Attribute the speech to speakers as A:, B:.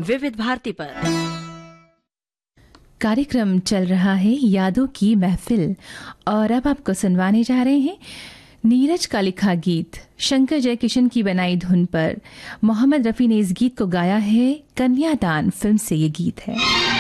A: विविध भारती पर।
B: कार्यक्रम चल रहा है यादों की महफिल और अब आपको सुनवाने जा रहे हैं नीरज का लिखा गीत। शंकर जयकिशन की बनाई धुन पर मोहम्मद रफ़ी ने इस गीत को गाया है। कन्यादान फिल्म से ये गीत है।